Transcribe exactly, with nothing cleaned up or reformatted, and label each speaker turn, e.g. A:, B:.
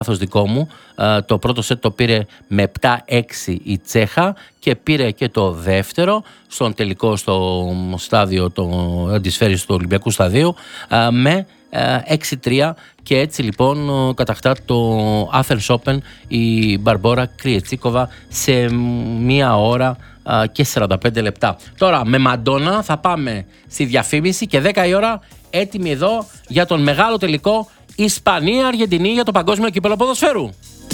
A: δικό μου. Το πρώτο σετ το πήρε με επτά έξι η Τσέχα και πήρε και το δεύτερο στον τελικό στο στάδιο της σφαίρης του Ολυμπιακού Σταδίου με έξι τρία και έτσι λοιπόν κατακτά το Athens Open η Μπαρμπόρα Κρυετσίκοβα σε μία ώρα και σαράντα πέντε λεπτά. Τώρα με Μαντόνα θα πάμε στη διαφήμιση και δέκα η ώρα έτοιμοι εδώ για τον μεγάλο τελικό Ισπανία-Αργεντινή για το Παγκόσμιο Κύπελλο Ποδοσφαίρου.